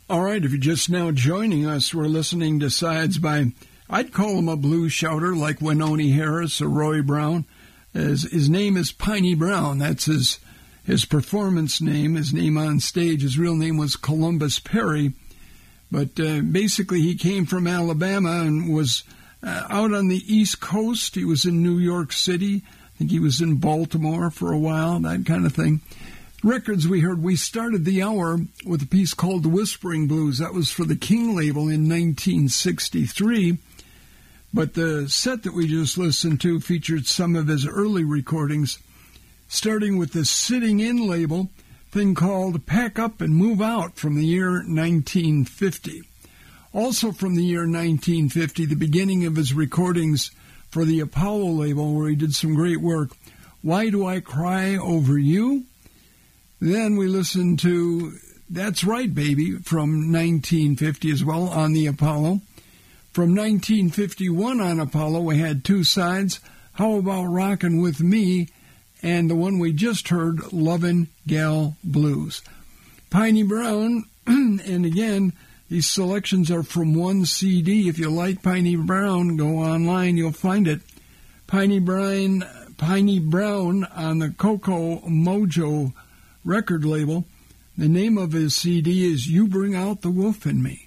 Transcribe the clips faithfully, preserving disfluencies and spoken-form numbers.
All right, if you're just now joining us, we're listening to sides by, I'd call him a blues shouter like Wynonie Harris or Roy Brown. His, his name is Piney Brown. That's his his performance name, his name on stage. His real name was Columbus Perry. But uh, basically he came from Alabama and was uh, out on the East Coast. He was in New York City. I think he was in Baltimore for a while, that kind of thing. Records we heard, we started the hour with a piece called The Whispering Blues. That was for the King label in nineteen sixty-three. But the set that we just listened to featured some of his early recordings, starting with the Sitting In label, thing called Pack Up and Move Out from the year nineteen fifty. Also from the year nineteen fifty, the beginning of his recordings for the Apollo label, where he did some great work, Why Do I Cry Over You? Then we listened to That's Right, Baby from nineteen fifty as well on the Apollo. From nineteen fifty-one on Apollo, we had two sides, How About Rockin' With Me, and the one we just heard, Lovin' Gal Blues. Piney Brown, and again, these selections are from one C D. If you like Piney Brown, go online, you'll find it. Piney Brown, Piney Brown on the Coco Mojo record label. The name of his C D is You Bring Out the Wolf in Me.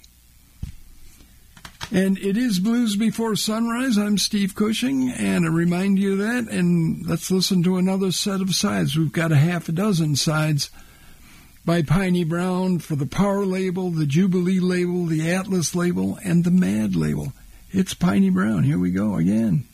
And it is Blues Before Sunrise. I'm Steve Cushing, and I remind you of that. And let's listen to another set of sides. We've got a half a dozen sides by Piney Brown for the Power label, the Jubilee label, the Atlas label, and the Mad label. It's Piney Brown. Here we go again.